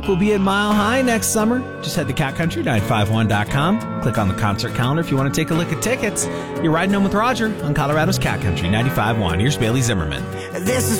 We'll be at Mile High next summer. Just head to catcountry951.com. Click on the concert calendar if you want to take a look at tickets. You're riding home with Roger on Colorado's Cat Country 95.1. Here's Bailey Zimmerman. This is